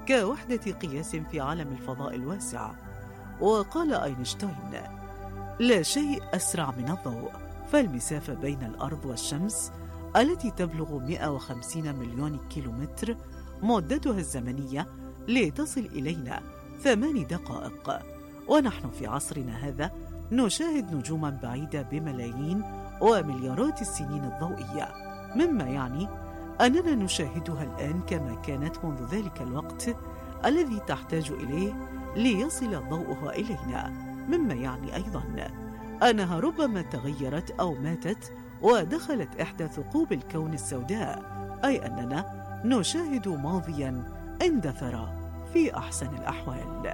كوحدة قياس في عالم الفضاء الواسع. وقال أينشتاين: لا شيء أسرع من الضوء، فالمسافة بين الأرض والشمس التي تبلغ 150 مليون كيلومتر مدتها الزمنية لتصل إلينا 8 دقائق، ونحن في عصرنا هذا نشاهد نجوما بعيدة بملايين ومليارات السنين الضوئية، مما يعني أننا نشاهدها الآن كما كانت منذ ذلك الوقت الذي تحتاج إليه ليصل ضوءها إلينا، مما يعني أيضا أنها ربما تغيرت أو ماتت ودخلت إحدى ثقوب الكون السوداء، أي أننا نشاهد ماضيا اندثر في أحسن الأحوال.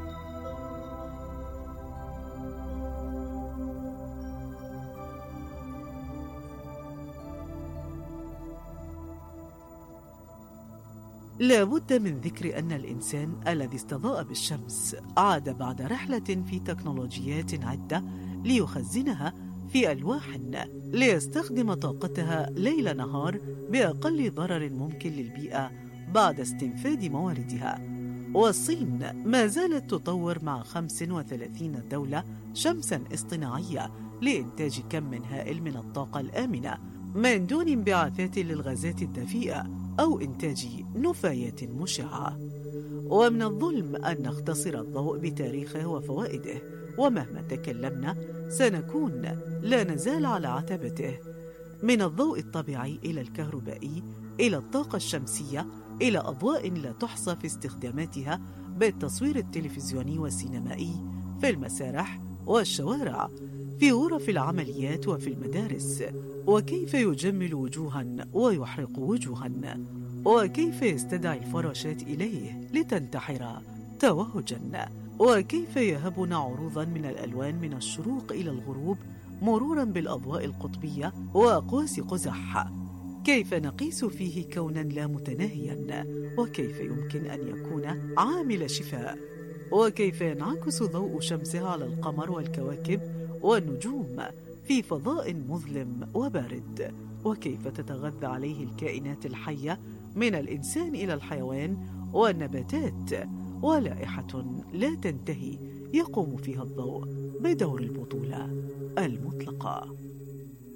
لا بد من ذكر أن الإنسان الذي استضاء بالشمس عاد بعد رحلة في تكنولوجيات عدة ليخزنها في ألواح ليستخدم طاقتها ليل نهار بأقل ضرر ممكن للبيئة بعد استنفاد مواردها. والصين ما زالت تطور مع 35 دولة شمسا اصطناعية لإنتاج كم هائل من الطاقة الآمنة من دون انبعاثات للغازات الدفيئة أو إنتاج نفايات مشعة. ومن الظلم أن نختصر الضوء بتاريخه وفوائده، ومهما تكلمنا سنكون لا نزال على عتبته، من الضوء الطبيعي إلى الكهربائي إلى الطاقة الشمسية إلى أضواء لا تحصى في استخداماتها بالتصوير التلفزيوني والسينمائي، في المسارح والشوارع، في غرف العمليات وفي المدارس، وكيف يجمل وجوها ويحرق وجوها، وكيف يستدعي الفراشات إليه لتنتحر توهجا، وكيف يهبنا عروضا من الألوان من الشروق إلى الغروب مرورا بالأضواء القطبية وأقواس قزح، كيف نقيس فيه كونا لا متناهيا، وكيف يمكن أن يكون عامل شفاء، وكيف ينعكس ضوء شمسه على القمر والكواكب والنجوم في فضاء مظلم وبارد، وكيف تتغذى عليه الكائنات الحية من الإنسان إلى الحيوان والنباتات، ولائحة لا تنتهي يقوم فيها الضوء بدور البطولة المطلقة.